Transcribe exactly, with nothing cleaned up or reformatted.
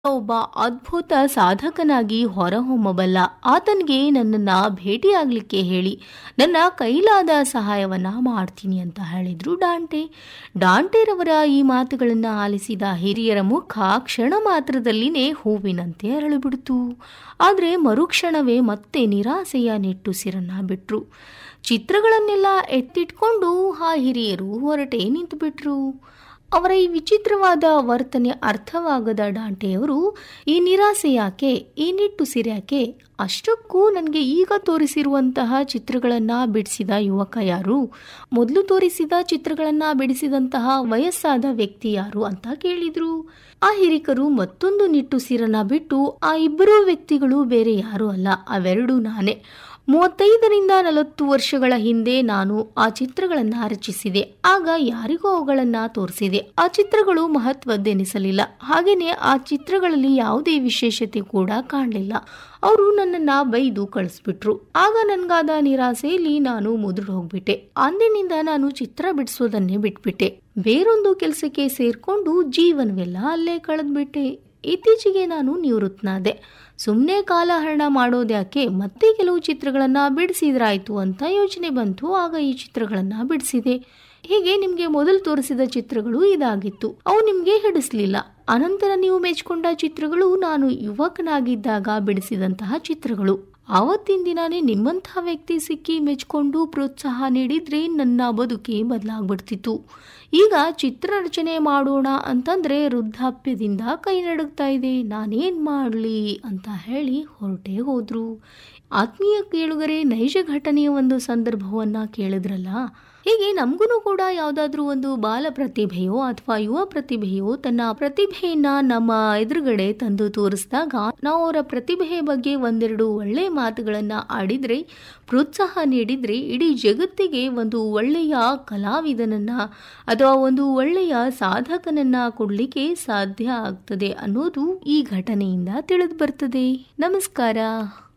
ಒಬ್ಬ ಅದ್ಭುತ ಸಾಧಕನಾಗಿ ಹೊರಹೊಮ್ಮಬಲ್ಲ. ಆತನಿಗೆ ನನ್ನನ್ನು ಭೇಟಿಯಾಗಲಿಕ್ಕೆ ಹೇಳಿ ನನ್ನ ಕೈಲಾದ ಸಹಾಯವನ್ನ ಮಾಡ್ತೀನಿ ಅಂತ ಹೇಳಿದ್ರು ಡಾಂಟೆ. ಡಾಂಟೆರವರ ಈ ಮಾತುಗಳನ್ನು ಆಲಿಸಿದ ಹಿರಿಯರ ಮುಖ ಕ್ಷಣ ಮಾತ್ರದಲ್ಲಿನೇ ಹೂವಿನಂತೆ ಅರಳಿಬಿಡ್ತು. ಆದರೆ ಮರುಕ್ಷಣವೇ ಮತ್ತೆ ನಿರಾಸೆಯ ನಿಟ್ಟುಸಿರನ್ನ ಬಿಟ್ರು. ಚಿತ್ರಗಳನ್ನೆಲ್ಲ ಎತ್ತಿಟ್ಕೊಂಡು ಆ ಹಿರಿಯರು ಹೊರಟೇ ನಿಂತುಬಿಟ್ರು. ಅವರ ಈ ವಿಚಿತ್ರವಾದ ವರ್ತನೆ ಅರ್ಥವಾಗದ ಡಾಂಟೆಯವರು ಈ ನಿರಾಸೆ ಯಾಕೆ, ಈ ನಿಟ್ಟುಸಿರ್ಯಾಕೆ, ಅಷ್ಟಕ್ಕೂ ನನಗೆ ಈಗ ತೋರಿಸಿರುವಂತಹ ಚಿತ್ರಗಳನ್ನು ಬಿಡಿಸಿದ ಯುವಕ ಯಾರು, ಮೊದಲು ತೋರಿಸಿದ ಚಿತ್ರಗಳನ್ನು ಬಿಡಿಸಿದಂತಹ ವಯಸ್ಸಾದ ವ್ಯಕ್ತಿ ಯಾರು ಅಂತ ಕೇಳಿದ್ರು. ಆ ಹಿರಿಕರು ಮತ್ತೊಂದು ನಿಟ್ಟುಸಿರನ್ನ ಬಿಟ್ಟು, ಆ ಇಬ್ಬರೂ ವ್ಯಕ್ತಿಗಳು ಬೇರೆ ಯಾರೂ ಅಲ್ಲ, ಅವೆರಡೂ ನಾನೇ. ಮೂವತ್ತೈದರಿಂದ ನಲವತ್ತು ವರ್ಷಗಳ ಹಿಂದೆ ನಾನು ಆ ಚಿತ್ರಗಳನ್ನು ರಚಿಸಿದೆ. ಆಗ ಯಾರಿಗೂ ಅವುಗಳನ್ನ ತೋರಿಸಿದೆ. ಆ ಚಿತ್ರಗಳು ಮಹತ್ವದ್ದೆನಿಸಲಿಲ್ಲ. ಹಾಗೇನೆ ಆ ಚಿತ್ರಗಳಲ್ಲಿ ಯಾವುದೇ ವಿಶೇಷತೆ ಕೂಡ ಕಾಣಲಿಲ್ಲ. ಅವರು ನನ್ನನ್ನ ಬೈದು ಕಳಿಸ್ಬಿಟ್ರು. ಆಗ ನನ್ಗಾದ ನಿರಾಸೆಯಲ್ಲಿ ನಾನು ಮುದುಡು ಹೋಗ್ಬಿಟ್ಟೆ. ಅಂದಿನಿಂದ ನಾನು ಚಿತ್ರ ಬಿಡಿಸೋದನ್ನೇ ಬಿಟ್ಬಿಟ್ಟೆ. ಬೇರೊಂದು ಕೆಲಸಕ್ಕೆ ಸೇರ್ಕೊಂಡು ಜೀವನವೆಲ್ಲ ಅಲ್ಲೇ ಕಳೆದ್ಬಿಟ್ಟೆ. ಇತ್ತೀಚೆಗೆ ನಾನು ನಿವೃತ್ತನಾದೆ. ಸುಮ್ಮನೆ ಕಾಲಹರಣ ಮಾಡೋದ್ಯಾಕೆ, ಮತ್ತೆ ಕೆಲವು ಚಿತ್ರಗಳನ್ನು ಬಿಡಿಸಿದ್ರಾಯ್ತು ಅಂತ ಯೋಚನೆ ಬಂತು. ಆಗ ಈ ಚಿತ್ರಗಳನ್ನು ಬಿಡಿಸಿದೆ. ಹೀಗೆ ನಿಮಗೆ ಮೊದಲು ತೋರಿಸಿದ ಚಿತ್ರಗಳು ಇದಾಗಿತ್ತು. ಅವು ನಿಮಗೆ ಹಿಡಿಸ್ಲಿಲ್ಲ. ಅನಂತರ ನೀವು ಮೆಚ್ಕೊಂಡ ಚಿತ್ರಗಳು ನಾನು ಯುವಕನಾಗಿದ್ದಾಗ ಬಿಡಿಸಿದಂತಹ ಚಿತ್ರಗಳು. ಆವತ್ತಿನ ದಿನಾನೇ ನಿಮ್ಮಂತಹ ವ್ಯಕ್ತಿ ಸಿಕ್ಕಿ ಮೆಚ್ಕೊಂಡು ಪ್ರೋತ್ಸಾಹ ನೀಡಿದ್ರೆ ನನ್ನ ಬದುಕೇ ಬದಲಾಗ್ಬಿಡ್ತಿತ್ತು. ಈಗ ಚಿತ್ರ ರಚನೆ ಮಾಡೋಣ ಅಂತಂದ್ರೆ ವೃದ್ಧಾಪ್ಯದಿಂದ ಕೈ ನಡುಗ್ತಾ ಇದೆ. ನಾನೇನ್ ಮಾಡ್ಲಿ ಅಂತ ಹೇಳಿ ಹೊರಟೇ ಹೋದ್ರು. ಆತ್ಮೀಯ ಕೇಳುಗರೆ, ನೈಜ ಘಟನೆಯ ಒಂದು ಸಂದರ್ಭವನ್ನ ಕೇಳಿದ್ರಲ್ಲ. ಹೀಗೆ ನಮಗೂ ಕೂಡ ಯಾವುದಾದ್ರೂ ಒಂದು ಬಾಲ ಪ್ರತಿಭೆಯೋ ಅಥವಾ ಯುವ ಪ್ರತಿಭೆಯೋ ತನ್ನ ಪ್ರತಿಭೆಯನ್ನ ನಮ್ಮ ಎದುರುಗಡೆ ತಂದು ತೋರಿಸಿದಾಗ ನಾವು ಅವರ ಪ್ರತಿಭೆಯ ಬಗ್ಗೆ ಒಂದೆರಡು ಒಳ್ಳೆಯ ಮಾತುಗಳನ್ನು ಆಡಿದ್ರೆ, ಪ್ರೋತ್ಸಾಹ ನೀಡಿದ್ರೆ ಇಡೀ ಜಗತ್ತಿಗೆ ಒಂದು ಒಳ್ಳೆಯ ಕಲಾವಿದನನ್ನ ಅಥವಾ ಒಂದು ಒಳ್ಳೆಯ ಸಾಧಕನನ್ನ ಕೊಡ್ಲಿಕ್ಕೆ ಸಾಧ್ಯ ಆಗ್ತದೆ ಅನ್ನೋದು ಈ ಘಟನೆಯಿಂದ ತಿಳಿದು ಬರ್ತದೆ. ನಮಸ್ಕಾರ.